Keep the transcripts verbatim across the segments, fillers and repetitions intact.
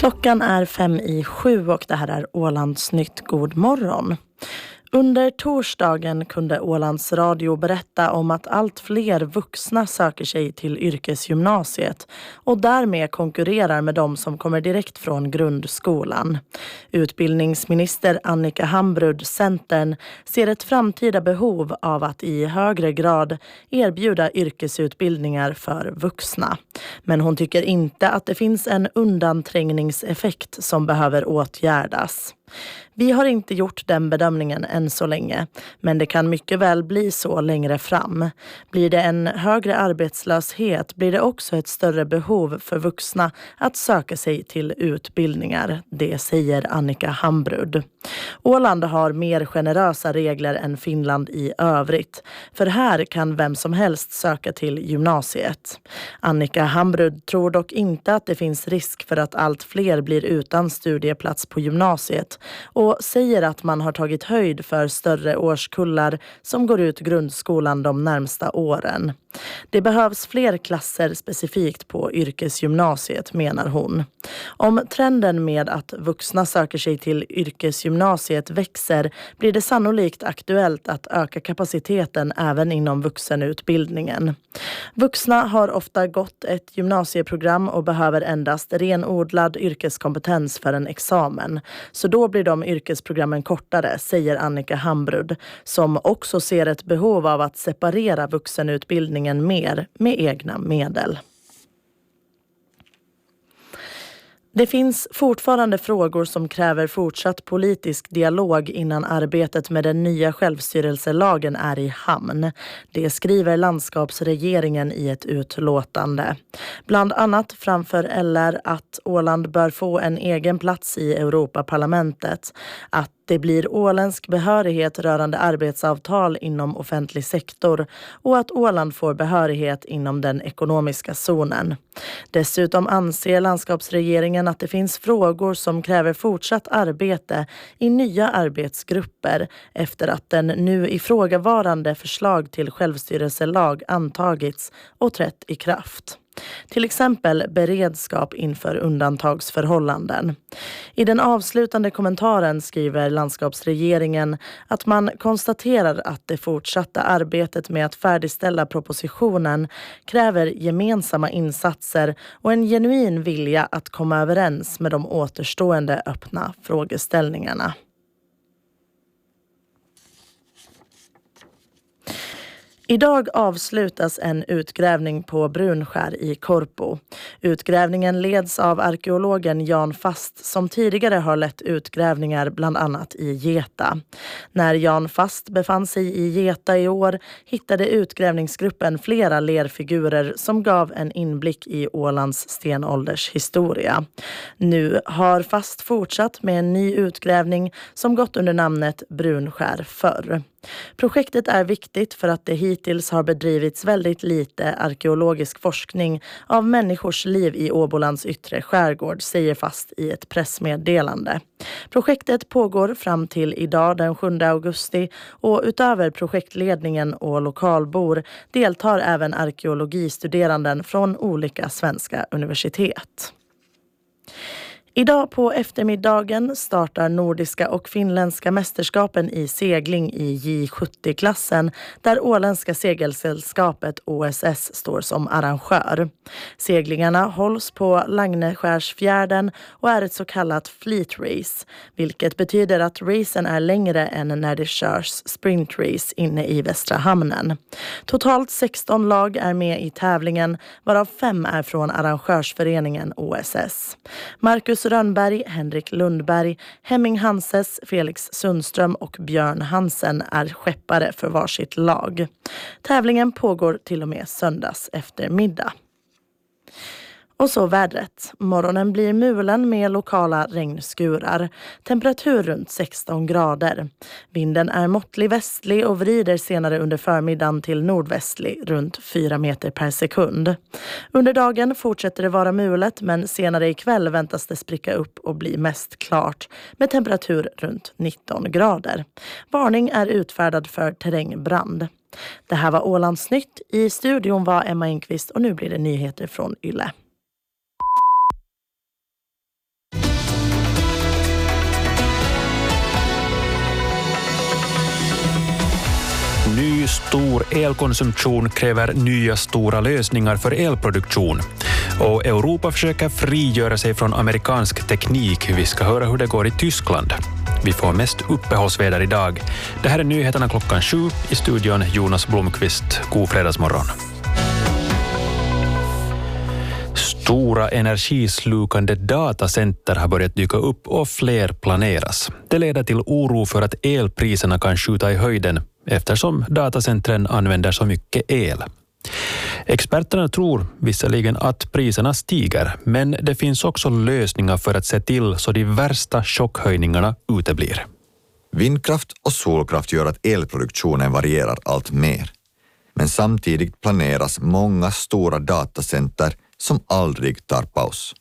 Klockan är fem i sju och det här är Ålandsnytt. God morgon. Under torsdagen kunde Ålands Radio berätta om att allt fler vuxna söker sig till yrkesgymnasiet och därmed konkurrerar med de som kommer direkt från grundskolan. Utbildningsminister Annika Hambrud, Centern, ser ett framtida behov av att i högre grad erbjuda yrkesutbildningar för vuxna. Men hon tycker inte att det finns en undanträngningseffekt som behöver åtgärdas. Vi har inte gjort den bedömningen än så länge, men det kan mycket väl bli så längre fram. Blir det en högre arbetslöshet blir det också ett större behov för vuxna att söka sig till utbildningar, det säger Annika Hambrud. Åland har mer generösa regler än Finland i övrigt, för här kan vem som helst söka till gymnasiet. Annika Hambrud tror dock inte att det finns risk för att allt fler blir utan studieplats på gymnasiet och säger att man har tagit höjd för större årskullar som går ut grundskolan de närmsta åren. Det behövs fler klasser specifikt på yrkesgymnasiet, menar hon. Om trenden med att vuxna söker sig till yrkesgymnasiet växer blir det sannolikt aktuellt att öka kapaciteten även inom vuxenutbildningen. Vuxna har ofta gått ett gymnasieprogram och behöver endast renodlad yrkeskompetens för en examen. Så då blir de yrkesprogrammen kortare, säger Annika Hambrud, som också ser ett behov av att separera vuxenutbildningen mer med egna medel. Det finns fortfarande frågor som kräver fortsatt politisk dialog innan arbetet med den nya självstyrelselagen är i hamn. Det skriver landskapsregeringen i ett utlåtande. Bland annat framför L R att Åland bör få en egen plats i Europaparlamentet, att det blir åländsk behörighet rörande arbetsavtal inom offentlig sektor och att Åland får behörighet inom den ekonomiska zonen. Dessutom anser landskapsregeringen att det finns frågor som kräver fortsatt arbete i nya arbetsgrupper efter att den nu ifrågavarande förslag till självstyrelselag antagits och trätt i kraft. Till exempel beredskap inför undantagsförhållanden. I den avslutande kommentaren skriver landskapsregeringen att man konstaterar att det fortsatta arbetet med att färdigställa propositionen kräver gemensamma insatser och en genuin vilja att komma överens med de återstående öppna frågeställningarna. Idag avslutas en utgrävning på Brunskär i Korpo. Utgrävningen leds av arkeologen Jan Fast som tidigare har lett utgrävningar bland annat i Geta. När Jan Fast befann sig i Geta i år hittade utgrävningsgruppen flera lerfigurer som gav en inblick i Ålands stenålders historia. Nu har Fast fortsatt med en ny utgrävning som gått under namnet Brunskär förr. Projektet är viktigt för att det hittills har bedrivits väldigt lite arkeologisk forskning av människors liv i Åbolands yttre skärgård, säger Fast i ett pressmeddelande. Projektet pågår fram till idag den sjunde augusti och utöver projektledningen och lokalbor deltar även arkeologistuderanden från olika svenska universitet. Idag på eftermiddagen startar nordiska och finländska mästerskapen i segling i J sjuttio-klassen där åländska segelsällskapet O S S står som arrangör. Seglingarna hålls på Lagneskärsfjärden och är ett så kallat fleet race, vilket betyder att racen är längre än när det körs sprint race inne i Västra hamnen. Totalt sexton lag är med i tävlingen, varav fem är från arrangörsföreningen O S S. Marcus Rönnberg, Henrik Lundberg, Hemming Hanses, Felix Sundström och Björn Hansen är skeppare för varsitt lag. Tävlingen pågår till och med söndags eftermiddag. Och så vädret. Morgonen blir mulen med lokala regnskurar. Temperatur runt sexton grader. Vinden är måttlig västlig och vrider senare under förmiddagen till nordvästlig runt fyra meter per sekund. Under dagen fortsätter det vara mulet men senare ikväll väntas det spricka upp och bli mest klart med temperatur runt nitton grader. Varning är utfärdad för terrängbrand. Det här var Ålandsnytt. I studion var Emma Enqvist och nu blir det nyheter från Yle. Stor elkonsumtion kräver nya stora lösningar för elproduktion. Och Europa försöker frigöra sig från amerikansk teknik. Vi ska höra hur det går i Tyskland. Vi får mest uppehållsväder idag. Det här är nyheterna klockan sju. I studion Jonas Blomqvist. God fredagsmorgon. Stora energislukande datacenter har börjat dyka upp och fler planeras. Det leder till oro för att elpriserna kan skjuta i höjden eftersom datacentren använder så mycket el. Experterna tror visserligen att priserna stiger, men det finns också lösningar för att se till så de värsta chockhöjningarna uteblir. Vindkraft och solkraft gör att elproduktionen varierar allt mer. Men samtidigt planeras många stora datacenter som aldrig tar paus.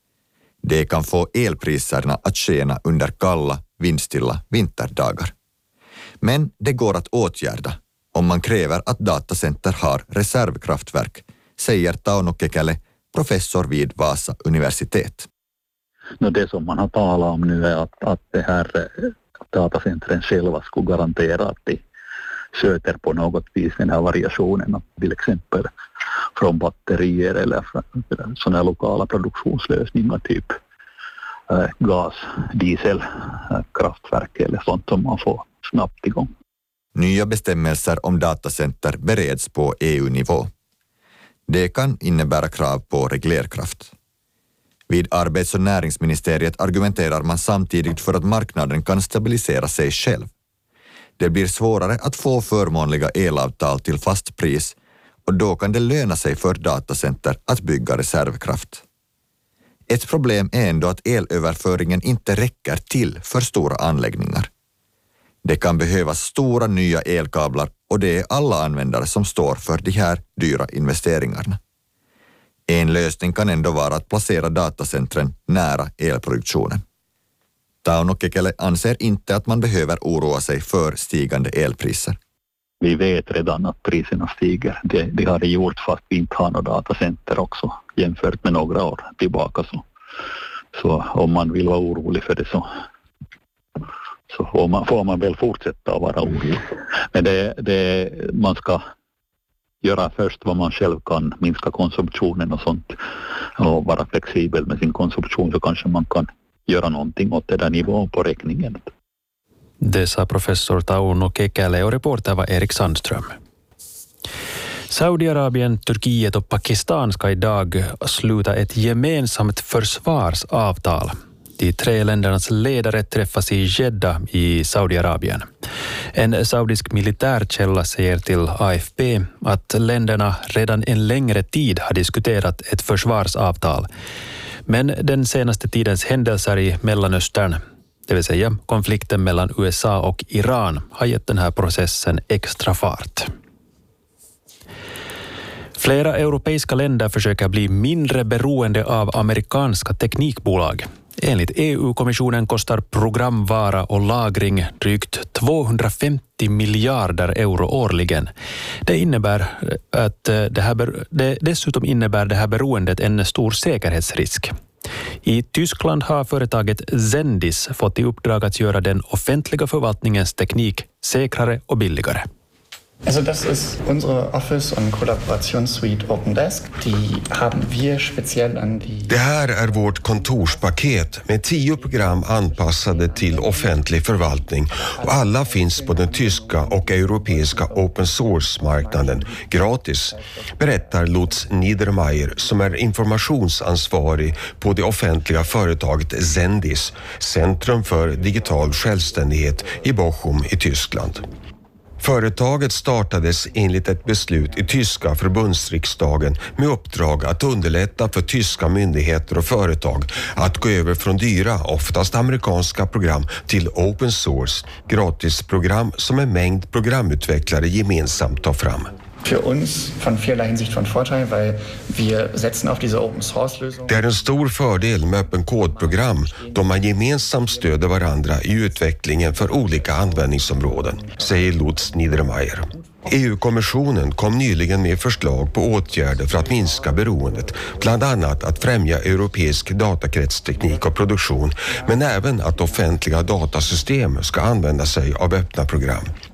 Det kan få elpriserna att skena under kalla, vindstilla vinterdagar. Men det går att åtgärda om man kräver att datacenter har reservkraftverk, säger Tauno Kekele, professor vid Vasa universitet. Det som man har talat om nu är att, att det här datacentren själva skulle garantera att de sköter på något vis den här variationen, till exempel från batterier eller sådana lokala produktionslösningar, typ äh, gas, diesel, äh, kraftverk eller sånt som man får snabbt igång. Nya bestämmelser om datacenter bereds på E U-nivå. Det kan innebära krav på reglerkraft. Vid arbets- och näringsministeriet argumenterar man samtidigt för att marknaden kan stabilisera sig själv. Det blir svårare att få förmånliga elavtal till fast pris och då kan det löna sig för datacenter att bygga reservkraft. Ett problem är ändå att elöverföringen inte räcker till för stora anläggningar. Det kan behövas stora nya elkablar och det är alla användare som står för de här dyra investeringarna. En lösning kan ändå vara att placera datacentren nära elproduktionen. Tauno Kekele anser inte att man behöver oroa sig för stigande elpriser. Vi vet redan att priserna stiger. Det, det har det gjort fast vi inte har några datacenter också jämfört med några år tillbaka. Så, så om man vill vara orolig för det så, så får, man, får man väl fortsätta att vara orolig. Men det, det, man ska göra först vad man själv kan, minska konsumtionen och sånt och vara flexibel med sin konsumtion, så kanske man kan göra någonting åt det där nivån på räkningen. Det sa professor Tauno Kekele och reporter var Erik Sandström. Saudiarabien, Turkiet och Pakistan ska idag sluta ett gemensamt försvarsavtal. De tre ländernas ledare träffas i Jeddah i Saudiarabien. En saudisk militärkälla säger till A F P att länderna redan en längre tid har diskuterat ett försvarsavtal. Men den senaste tidens händelser i Mellanöstern, det vill säga konflikten mellan U S A och Iran, har gett den här processen extra fart. Flera europeiska länder försöker bli mindre beroende av amerikanska teknikbolag. Enligt E U-kommissionen kostar programvara och lagring drygt tvåhundrafemtio miljarder euro årligen. Det innebär att det här, det, dessutom innebär det här beroendet en stor säkerhetsrisk. I Tyskland har företaget Zendis fått i uppdrag att göra den offentliga förvaltningens teknik säkrare och billigare. Also das ist unsere Office- und Kollaborationssuite OpenDesk. Die haben wir speziell an die... Det här är vårt kontorspaket med tio program anpassade till offentlig förvaltning och alla finns på den tyska och europeiska open source-marknaden gratis, berättar Lutz Niedermayer som är informationsansvarig på det offentliga företaget Zendis, Centrum för digital självständighet i Bochum i Tyskland. Företaget startades enligt ett beslut i tyska förbundsriksdagen med uppdrag att underlätta för tyska myndigheter och företag att gå över från dyra, oftast amerikanska program till open source, gratisprogram som en mängd programutvecklare gemensamt tar fram. Für uns von vielerlei Hinsicht von Vorteil, weil wir setzen auf diese Open Source-Lösung. Det är en stor fördel med öppen kodprogram då man gemensamt stöder varandra i utvecklingen för olika användningsområden, säger Lutz Niedermayer. E U-kommissionen kom nyligen med förslag på åtgärder för att minska beroendet, bland annat att främja europeisk datakretsteknik och produktion, men även att offentliga datasystem ska använda sig av öppna program.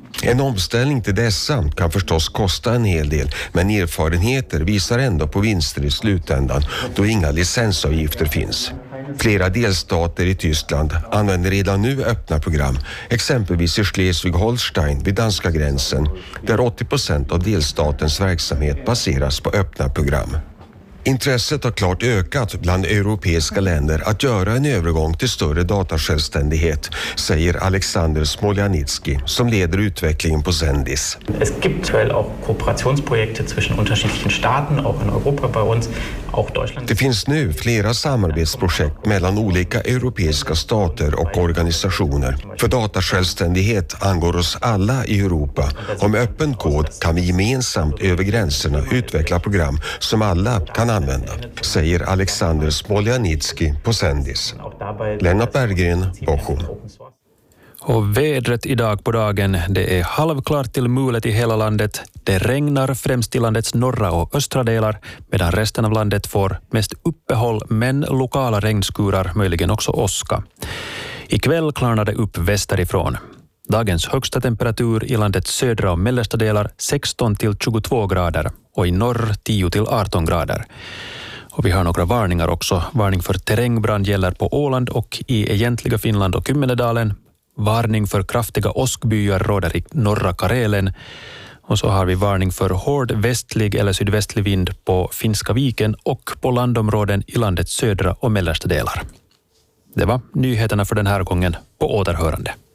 En omställning till dessa kan förstås kosta en hel del, men erfarenheter visar ändå på vinster i slutändan då inga licensavgifter finns. Flera delstater i Tyskland använder redan nu öppna program, exempelvis i Schleswig-Holstein vid danska gränsen, där åttio procent av delstatens verksamhet baseras på öppna program. Intresset har klart ökat bland europeiska länder att göra en övergång till större datasjälvständighet, säger Alexander Smoljanitsky som leder utvecklingen på Sendis. Es gibt aktuell auch Kooperationsprojekte zwischen unterschiedlichen Staaten, auch in Europa bei uns, auch Deutschland. Det finns nu flera samarbetsprojekt mellan olika europeiska stater och organisationer. För datasjälvständighet angår oss alla i Europa. Och med öppen kod kan vi gemensamt över gränserna utveckla program som alla kan använda, säger Alexander Smoljanitsky på Sendis. Lennart Berggren, Bochum. Och vädret idag på dagen, det är halvklart till mulet i hela landet. Det regnar främst i landets norra och östra delar, medan resten av landet får mest uppehåll men lokala regnskurar, möjligen också åska. Ikväll klarnar det upp västerifrån. Dagens högsta temperatur i landets södra och mellersta delar sexton till tjugotvå grader och i norr tio till arton grader. Och vi har några varningar också. Varning för terrängbrand gäller på Åland och i egentliga Finland och Kymmenedalen. Varning för kraftiga åskbyar råder i norra Karelen. Och så har vi varning för hård västlig eller sydvästlig vind på Finska viken och på landområden i landets södra och mellersta delar. Det var nyheterna för den här gången. På återhörande.